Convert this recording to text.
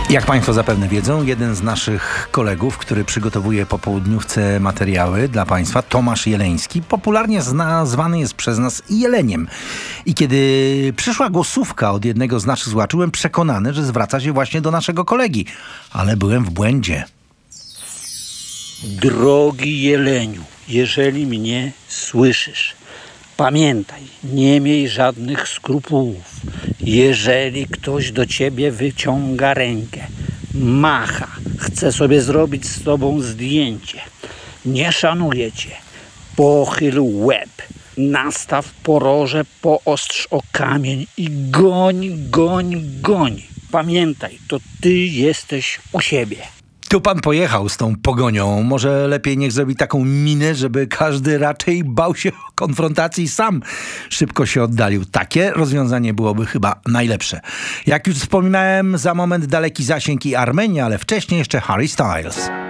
Jak Państwo zapewne wiedzą, jeden z naszych kolegów, który przygotowuje po południówce materiały dla Państwa, Tomasz Jeleński, popularnie zwany jest przez nas Jeleniem. I kiedy przyszła głosówka od jednego z naszych słuchaczy, byłem przekonany, że zwraca się właśnie do naszego kolegi. Ale byłem w błędzie. Drogi Jeleniu, jeżeli mnie słyszysz, pamiętaj, nie miej żadnych skrupułów. Jeżeli ktoś do ciebie wyciąga rękę, macha, chce sobie zrobić z tobą zdjęcie, nie szanuje cię, pochyl łeb, nastaw poroże, poostrz o kamień i goń. Pamiętaj, to ty jesteś u siebie. Tu pan pojechał z tą pogonią. Może lepiej niech zrobi taką minę, żeby każdy raczej bał się konfrontacji i sam szybko się oddalił. Takie rozwiązanie byłoby chyba najlepsze. Jak już wspominałem, za moment daleki zasięg i Armenia, ale wcześniej jeszcze Harry Styles.